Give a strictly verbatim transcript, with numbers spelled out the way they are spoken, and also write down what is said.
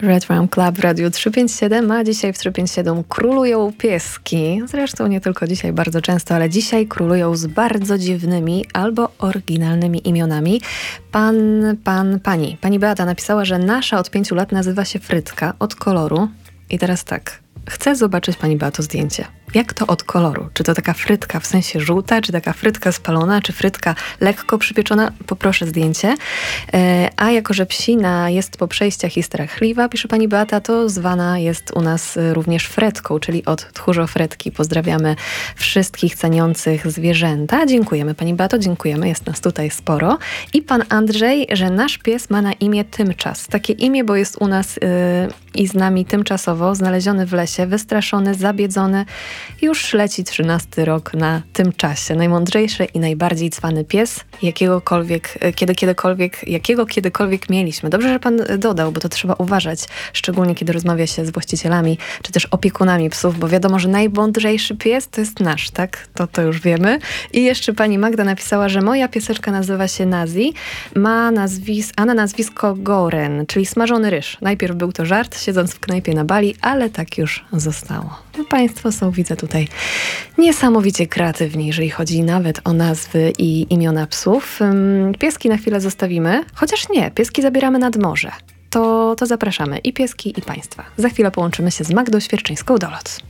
Red Rum Club w Radiu trzysta pięćdziesiąt siedem, a dzisiaj w trzysta pięćdziesiąt siedem królują pieski. Zresztą nie tylko dzisiaj, bardzo często, ale dzisiaj królują z bardzo dziwnymi albo oryginalnymi imionami. Pan, pan, pani. Pani Beata napisała, że nasza od pięciu lat nazywa się Frytka od koloru. I teraz tak, chcę zobaczyć pani Beato zdjęcie. Jak to od koloru? Czy to taka frytka w sensie żółta, czy taka frytka spalona, czy frytka lekko przypieczona? Poproszę zdjęcie. E, a jako, że psina jest po przejściach i strachliwa, pisze pani Beata, to zwana jest u nas również fretką, czyli od tchórzofretki. Pozdrawiamy wszystkich ceniących zwierzęta. Dziękujemy pani Beato, dziękujemy, jest nas tutaj sporo. I pan Andrzej, że nasz pies ma na imię Tymczas. Takie imię, bo jest u nas yy, i z nami tymczasowo, znaleziony w lesie, wystraszony, zabiedzony. Już leci trzynasty rok na Tymczasie. Najmądrzejszy i najbardziej cwany pies, jakiegokolwiek, kiedy, kiedykolwiek, jakiego kiedykolwiek mieliśmy. Dobrze, że pan dodał, bo to trzeba uważać, szczególnie kiedy rozmawia się z właścicielami, czy też opiekunami psów, bo wiadomo, że najmądrzejszy pies to jest nasz, tak? To, to już wiemy. I jeszcze pani Magda napisała, że moja pieseczka nazywa się Nazi, ma nazwis, a na nazwisko Goren, czyli smażony ryż. Najpierw był to żart, siedząc w knajpie na Bali, ale tak już zostało. No, państwo są, widzę tutaj, niesamowicie kreatywni, jeżeli chodzi nawet o nazwy i imiona psów. Pieski na chwilę zostawimy, chociaż nie, pieski zabieramy nad morze. To, to zapraszamy i pieski, i państwa. Za chwilę połączymy się z Magdą Świerczyńską-Dolot.